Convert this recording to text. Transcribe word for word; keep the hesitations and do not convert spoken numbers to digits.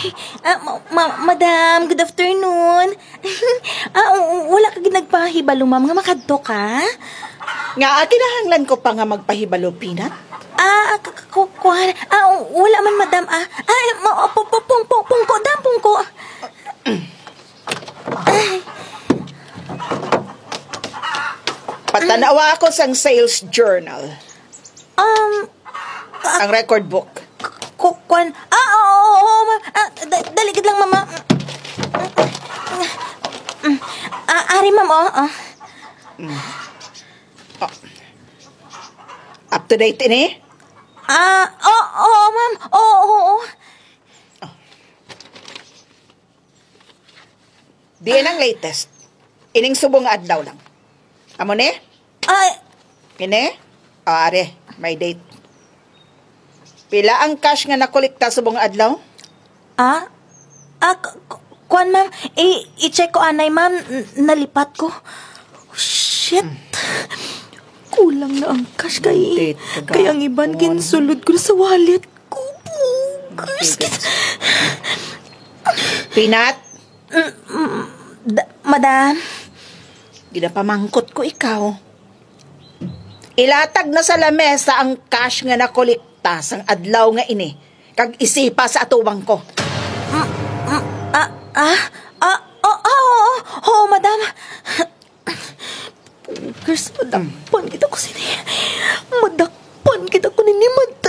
ah, ma- ma- madam, good afternoon. ah, wala ka ginagpahibalo, ma'am, nga makadto ka? Nga, kinahanglan ko pa nga magpahibalo, Pinat. Ah, kukuha. Ah, wala man, madam. Ah, ah, pungko, pungko, dam, pungko. Patanawa ako sang sales journal. Um, Ang record book. kukuan. Ah, oo, oo, oo, ma'am. Ah, daligid lang, mama. Ah, ari, ma'am, oh. Ah. Oh. Up to date ini? Ah, oo, oo, ma'am. Oo, oo, oo. Diyan ang latest. Ining subong nga adlaw lang. Amo ni? Ay, Ini? O, are, may date. Pila ang cash nga nakolekta subong nga adlaw? ah, ah, ku- ku- kuan, ma'am. I- i-check ko, anay, ma'am. N- Nalipat ko. Shit. Kulang na ang cash kay Date kagapon. kaya ang iban ginsulod ko na sa wallet ko. Bugas. Pinat, Da- madam. ginapamangkot ko ikaw. Ilatag na sa lamesa ang cash nga nakolekta sang adlaw nga ini. Kag isipa sa atubang ko. Ah, ah, ah, oh, oh, oh, oh, madam. Bugas, madakpan kita ko sini. Madakpan kita ko nini, madam.